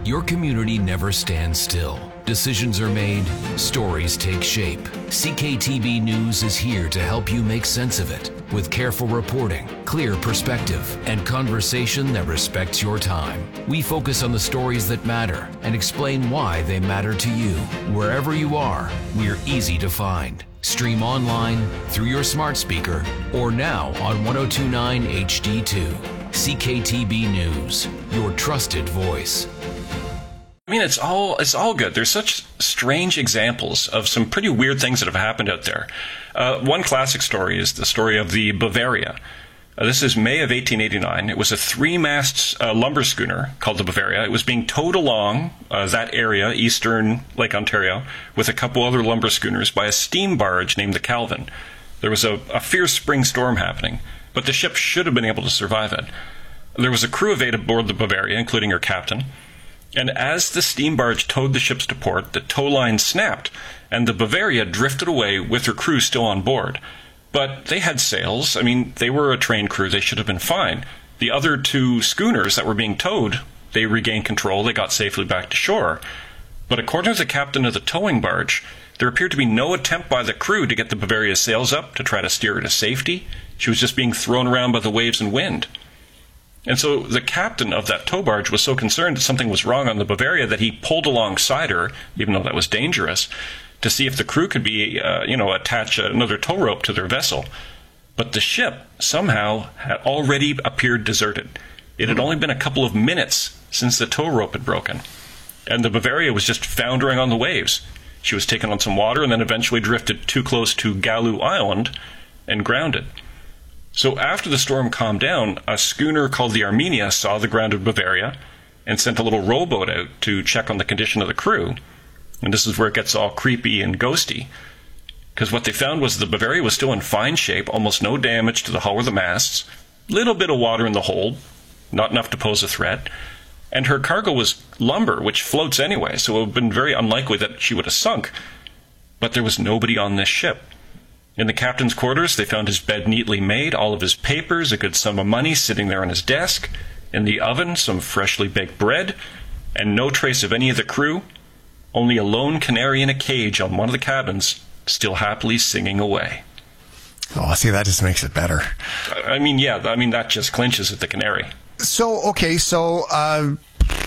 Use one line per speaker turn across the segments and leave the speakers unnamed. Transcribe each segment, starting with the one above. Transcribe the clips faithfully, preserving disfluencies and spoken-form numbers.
Your community never stands still. Decisions are made, stories take shape. C K T B News is here to help you make sense of it with careful reporting, clear perspective, and conversation that respects your time. We focus on the stories that matter and explain why they matter to you. Wherever you are, we're easy to find. Stream online, through your smart speaker, or now on ten twenty-nine H D two. C K T B News, your trusted voice.
I mean, it's all it's all good. There's such strange examples of some pretty weird things that have happened out there. Uh, one classic story is the story of the Bavaria. Uh, this is May of eighteen eighty-nine. It was a three-mast uh, lumber schooner called the Bavaria. It was being towed along uh, that area, eastern Lake Ontario, with a couple other lumber schooners by a steam barge named the Calvin. There was a, a fierce spring storm happening, but the ship should have been able to survive it. There was a crew of eight aboard the Bavaria, including her captain. And as the steam barge towed the ships to port, the tow line snapped, and the Bavaria drifted away with her crew still on board. But they had sails. I mean, they were a trained crew. They should have been fine. The other two schooners that were being towed, they regained control. They got safely back to shore. But according to the captain of the towing barge, there appeared to be no attempt by the crew to get the Bavaria's sails up to try to steer her to safety. She was just being thrown around by the waves and wind. And so the captain of that tow barge was so concerned that something was wrong on the Bavaria that he pulled alongside her, even though that was dangerous, to see if the crew could be, uh, you know, attach another tow rope to their vessel. But the ship somehow had already appeared deserted. It had only been a couple of minutes since the tow rope had broken. And the Bavaria was just foundering on the waves. She was taken on some water and then eventually drifted too close to Galoo Island and grounded. So after the storm calmed down, a schooner called the Armenia saw the grounded Bavaria and sent a little rowboat out to check on the condition of the crew. And this is where it gets all creepy and ghosty. Because what they found was the Bavaria was still in fine shape, almost no damage to the hull or the masts, little bit of water in the hold, not enough to pose a threat. And her cargo was lumber, which floats anyway, so it would have been very unlikely that she would have sunk. But there was nobody on this ship. In the captain's quarters, they found his bed neatly made, all of his papers, a good sum of money sitting there on his desk. In the oven, some freshly baked bread, and no trace of any of the crew. Only a lone canary in a cage on one of the cabins, still happily singing away.
Oh, see, that just makes it better.
I mean, yeah, I mean, that just clinches at the canary.
So, okay, so uh,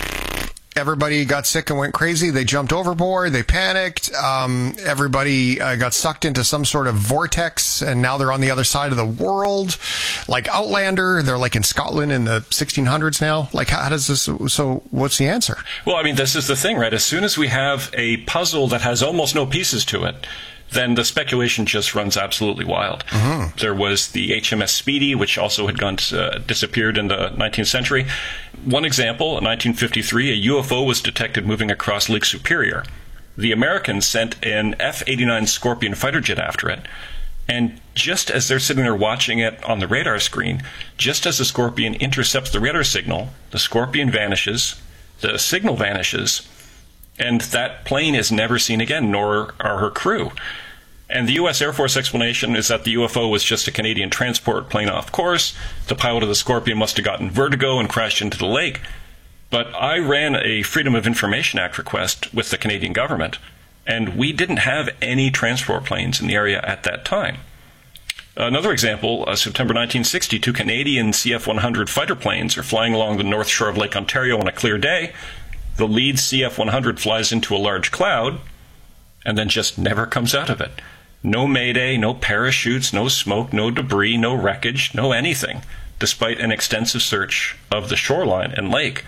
everybody got sick and went crazy. They jumped overboard. They panicked. Um, everybody uh, got sucked into some sort of vortex, and now they're on the other side of the world. Like Outlander, they're like in Scotland in the sixteen hundreds now. Like, how does this, so what's the answer?
Well, I mean, this is the thing, right? As soon as we have a puzzle that has almost no pieces to it, then the speculation just runs absolutely wild. Mm-hmm. There was the H M S Speedy, which also had gone uh, disappeared in the nineteenth century. One example, in nineteen fifty-three, a U F O was detected moving across Lake Superior. The Americans sent an F eighty-nine Scorpion fighter jet after it. And just as they're sitting there watching it on the radar screen, just as the Scorpion intercepts the radar signal, the Scorpion vanishes, the signal vanishes, and that plane is never seen again, nor are her crew. And the U S Air Force explanation is that the U F O was just a Canadian transport plane off course. The pilot of the Scorpion must have gotten vertigo and crashed into the lake. But I ran a Freedom of Information Act request with the Canadian government, and we didn't have any transport planes in the area at that time. Another example, uh, September nineteen sixty, two Canadian C F one hundred fighter planes are flying along the north shore of Lake Ontario on a clear day. The lead C F one hundred flies into a large cloud and then just never comes out of it. No mayday, no parachutes, no smoke, no debris, no wreckage, no anything, despite an extensive search of the shoreline and lake.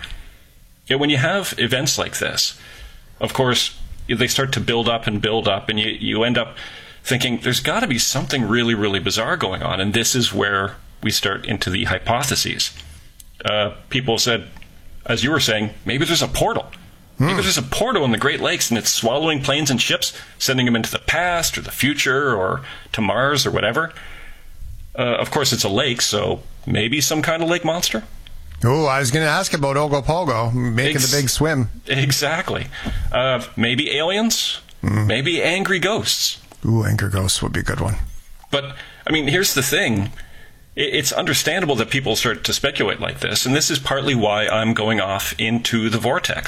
Yet when you have events like this, of course, they start to build up and build up, and you, you end up thinking there's got to be something really, really bizarre going on, and this is where we start into the hypotheses. Uh, people said, as you were saying, maybe there's a portal. Maybe there's a portal in the Great Lakes, and it's swallowing planes and ships, sending them into the past or the future or to Mars or whatever. Uh, of course, it's a lake, so maybe some kind of lake monster?
Oh, I was going to ask about Ogopogo, making Ex- the big swim.
Exactly. Uh, maybe aliens? Mm. Maybe angry ghosts.
Ooh, angry ghosts would be a good one.
But, I mean, here's the thing. It's understandable that people start to speculate like this, and this is partly why I'm going off into the vortex.